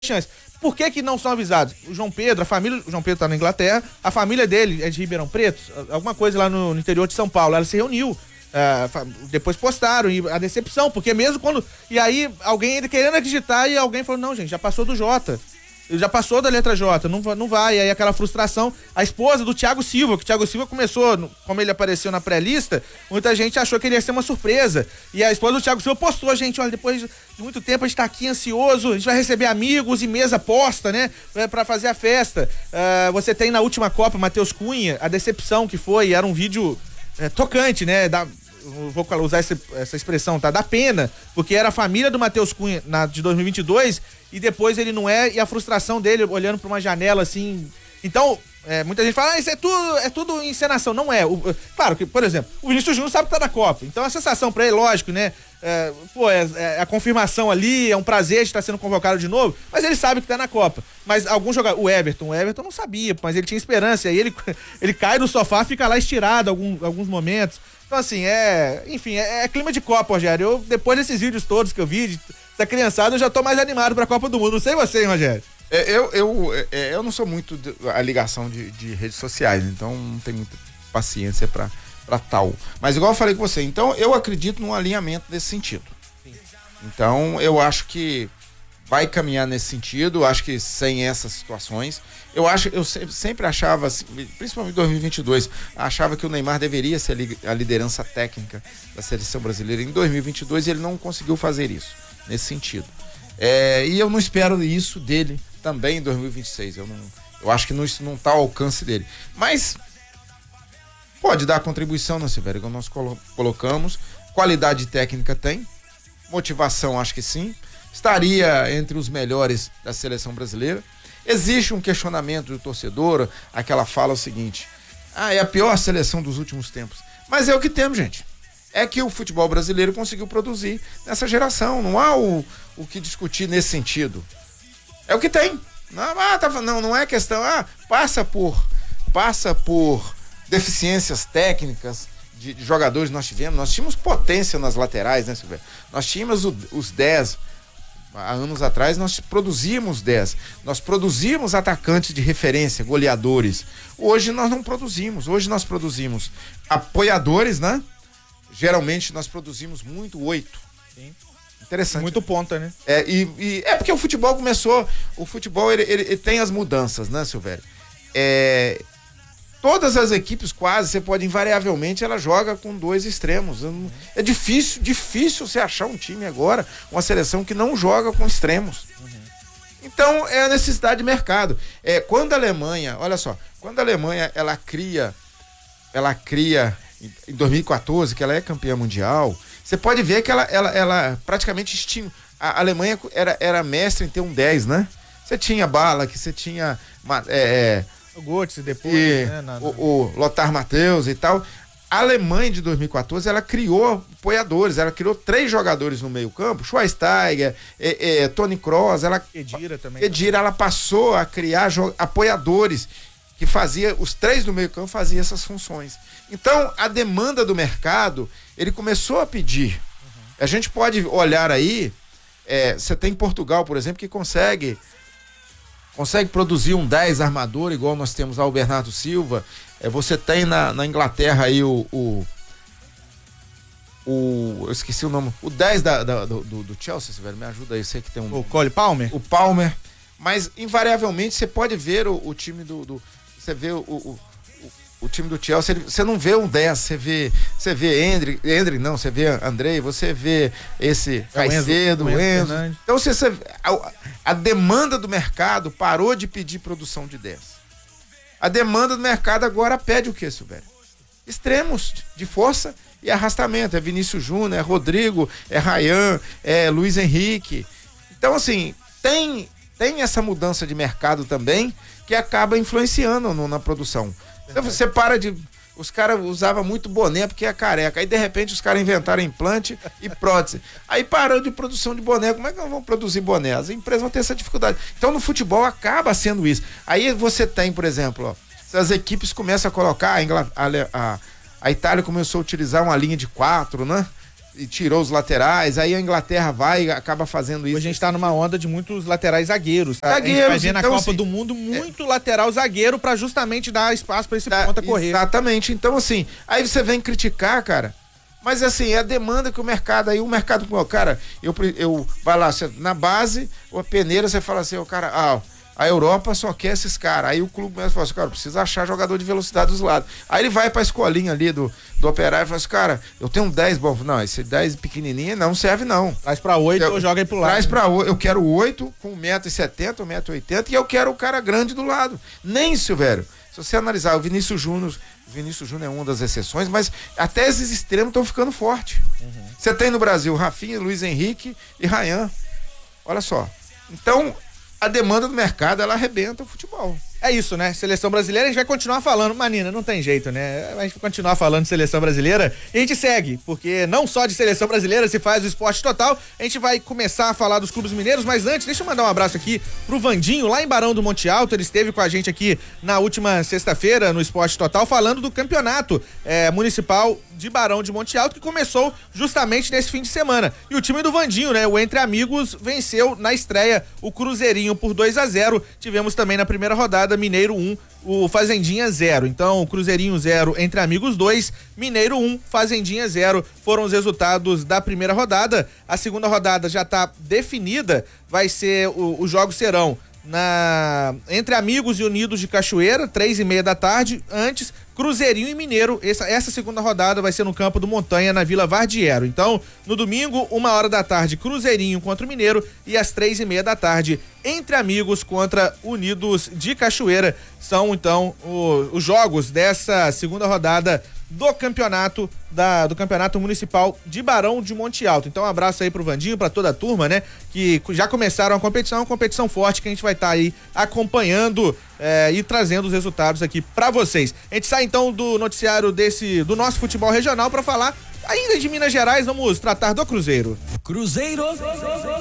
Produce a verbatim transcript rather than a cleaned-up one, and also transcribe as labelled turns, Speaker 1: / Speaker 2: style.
Speaker 1: chance. Por que que não são avisados? O João Pedro, a família, o João Pedro tá na Inglaterra, a família dele é de Ribeirão Preto, alguma coisa lá no, no interior de São Paulo, ela se reuniu, uh, depois postaram, e a decepção, porque mesmo quando, e aí alguém ainda querendo acreditar e alguém falou, não gente, já passou do J, já passou da letra J, não, não vai, aí aquela frustração, a esposa do Thiago Silva, que o Thiago Silva começou, como ele apareceu na pré-lista, muita gente achou que ele ia ser uma surpresa, e a esposa do Thiago Silva postou, gente, olha, depois de muito tempo a gente tá aqui ansioso, a gente vai receber amigos e mesa posta, né, pra fazer a festa. Uh, você tem na última Copa, Matheus Cunha, a decepção que foi, era um vídeo é, tocante, né, da... vou usar essa, essa expressão, tá? Dá pena, porque era a família do Matheus Cunha na, de dois mil e vinte e dois e depois ele não é, e a frustração dele olhando pra uma janela assim. Então, é, muita gente fala, ah, isso é tudo, é tudo encenação. Não é. O, claro que, por exemplo, o Vinícius Júnior sabe que tá na Copa, então a sensação pra ele, lógico, né? É, pô, é, é a confirmação ali, é um prazer de estar sendo convocado de novo, mas ele sabe que tá na Copa. Mas alguns jogadores, o Everton, o Everton não sabia, mas ele tinha esperança, e aí ele, ele cai no sofá, fica lá estirado algum, alguns momentos. Então, assim, é. Enfim, é, é clima de Copa, Rogério. Eu, depois desses vídeos todos que eu vi, de, da criançada, eu já tô mais animado pra Copa do Mundo. Não sei você, hein, Rogério?
Speaker 2: É, eu, eu, é, eu não sou muito de, a ligação de, de redes sociais, então não tenho muita paciência pra, pra tal. Mas, igual eu falei com você, então eu acredito num alinhamento nesse sentido. Sim. Então, eu acho que vai caminhar nesse sentido, acho que sem essas situações. Eu acho, eu sempre achava, principalmente em dois mil e vinte e dois, achava que o Neymar deveria ser a liderança técnica da seleção brasileira. Em dois mil e vinte e dois ele não conseguiu fazer isso, nesse sentido. É, e eu não espero isso dele também em dois mil e vinte e seis. Eu, não, eu acho que não, isso não está ao alcance dele. Mas pode dar contribuição, né, Silvério? Como nós colo- colocamos. Qualidade técnica tem. Motivação, acho que sim. Estaria entre os melhores da seleção brasileira. Existe um questionamento do torcedor, aquela fala o seguinte, ah, é a pior seleção dos últimos tempos. Mas é o que temos, gente. É que o futebol brasileiro conseguiu produzir nessa geração. Não há o, o que discutir nesse sentido. É o que tem. Não, ah, tá, não, não é questão, ah, passa por, passa por deficiências técnicas de, de jogadores que nós tivemos. Nós tínhamos potência nas laterais, né, Silvério? Nós tínhamos o, os dez. Há anos atrás nós produzíamos dez, nós produzíamos atacantes de referência, goleadores. Hoje nós não produzimos, hoje nós produzimos apoiadores, né? Geralmente nós produzimos muito oito.
Speaker 1: Sim.
Speaker 2: Interessante.
Speaker 1: Muito ponta, né?
Speaker 2: É, e, e é porque o futebol começou, o futebol ele, ele, ele tem as mudanças, né, Silvério? É, todas as equipes quase, você pode invariavelmente, ela joga com dois extremos. Uhum. É difícil, difícil você achar um time agora, uma seleção que não joga com extremos. Uhum. Então, é a necessidade de mercado. É, quando a Alemanha, olha só, quando a Alemanha, ela cria, ela cria, em dois mil e quatorze, que ela é campeã mundial, você pode ver que ela, ela, ela praticamente estima, a Alemanha era, era mestre em ter um dez, né? Você tinha Bala, que você tinha... É,
Speaker 1: o Götze depois,
Speaker 2: e,
Speaker 1: né? Na, na...
Speaker 2: O, o Lothar Matthäus e tal. A Alemanha de dois mil e quatorze, ela criou apoiadores, ela criou três jogadores no meio campo, Schweinsteiger, é, é, Toni Kroos, ela...
Speaker 1: Khedira também.
Speaker 2: Khedira, ela passou a criar jo- apoiadores, que fazia, os três do meio campo faziam essas funções. Então, a demanda do mercado, ele começou a pedir. Uhum. A gente pode olhar aí, é, você tem Portugal, por exemplo, que consegue... consegue produzir um dez armador, igual nós temos lá o Bernardo Silva. É, você tem na, na Inglaterra aí o, o, o... Eu esqueci o nome. O dez da, da, do, do Chelsea, velho, me ajuda aí. Eu sei que tem um...
Speaker 1: O Cole Palmer?
Speaker 2: O Palmer. Mas, invariavelmente, você pode ver o, o time do... do você vê o, o, o, o time do Chelsea, ele, você não vê um dez, você vê... Você vê Hendrick, Hendrick não, você vê Andrei, você vê esse Caicedo, o Enzo. Enzo. Então, você... você a, a demanda do mercado parou de pedir produção de dez. A demanda do mercado agora pede o que, Silvério? Extremos de força e arrastamento. É Vinícius Júnior, é Rodrigo, é Ryan, é Luiz Henrique. Então, assim, tem, tem essa mudança de mercado também que acaba influenciando no, na produção. Então, você para de... Os caras usavam muito boné porque é careca. Aí, de repente, os caras inventaram implante e prótese. Aí parou de produção de boné. Como é que nós vamos produzir boné? As empresas vão ter essa dificuldade. Então, no futebol, acaba sendo isso. Aí você tem, por exemplo, ó, se as equipes começam a colocar... A, Ingl... a, a, a Itália começou a utilizar uma linha de quatro, né? e tirou os laterais, aí a Inglaterra vai e acaba fazendo isso.
Speaker 1: Hoje a gente tá numa onda de muitos laterais zagueiros, tá?
Speaker 2: Zagueiros,
Speaker 1: a gente vai ver na
Speaker 2: então,
Speaker 1: Copa
Speaker 2: assim,
Speaker 1: do Mundo muito é... lateral zagueiro pra justamente dar espaço pra esse
Speaker 2: tá,
Speaker 1: ponta correr.
Speaker 2: Exatamente, então assim, aí você vem criticar, cara, mas assim, é a demanda que o mercado, aí o mercado, cara, eu, eu vai lá, você, na base, a peneira, você fala assim, o cara, ah, a Europa só quer esses caras. Aí o clube começa a falar assim, cara, precisa achar jogador de velocidade dos lados. Aí ele vai pra escolinha ali do, do Operário e fala assim, cara, eu tenho um dez, bom, não, esse dez pequenininho não serve não.
Speaker 1: Traz pra oito ou joga aí pro lado.
Speaker 2: Traz pra oito, eu quero oito com um metro e setenta, um metro e oitenta e eu quero o cara grande do lado. Nem isso, velho. Se você analisar, o Vinícius Júnior, o Vinícius Júnior é uma das exceções, mas até esses extremos estão ficando fortes. Uhum. Você tem no Brasil Rafinha, Luiz Henrique e Ryan. Olha só. Então, a demanda do mercado, ela arrebenta o futebol.
Speaker 1: É isso, né? Seleção brasileira, a gente vai continuar falando. Manina, não tem jeito, né? A gente vai continuar falando de seleção brasileira e a gente segue, porque não só de seleção brasileira se faz o Esporte Total, a gente vai começar a falar dos clubes mineiros, mas antes, deixa eu mandar um abraço aqui pro Vandinho, lá em Barão do Monte Alto. Ele esteve com a gente aqui na última sexta-feira no Esporte Total, falando do campeonato é, municipal de Barão de Monte Alto, que começou justamente nesse fim de semana. E o time do Vandinho, né? O Entre Amigos venceu na estreia o Cruzeirinho por dois a zero. Tivemos também na primeira rodada Mineiro um, o Fazendinha zero. Então, Cruzeirinho zero, Entre Amigos dois, Mineiro um, Fazendinha zero foram os resultados da primeira rodada. A segunda rodada já está definida, vai ser, o, os jogos serão na Entre Amigos e Unidos de Cachoeira, três e meia da tarde. Antes, Cruzeirinho e Mineiro. Essa, essa segunda rodada vai ser no Campo do Montanha, na Vila Vardiero. Então, no domingo, uma hora da tarde, Cruzeirinho contra o Mineiro, e às três e meia da tarde, Entre Amigos contra Unidos de Cachoeira. São, então, o, os jogos dessa segunda rodada do campeonato da, do campeonato municipal de Barão de Monte Alto. Então, um abraço aí pro Vandinho, pra toda a turma, né? Que já começaram a competição, uma competição forte que a gente vai estar tá aí acompanhando é, e trazendo os resultados aqui pra vocês. A gente sai então do noticiário desse, do nosso futebol regional pra falar ainda de Minas Gerais. Vamos tratar do Cruzeiro.
Speaker 3: Cruzeiro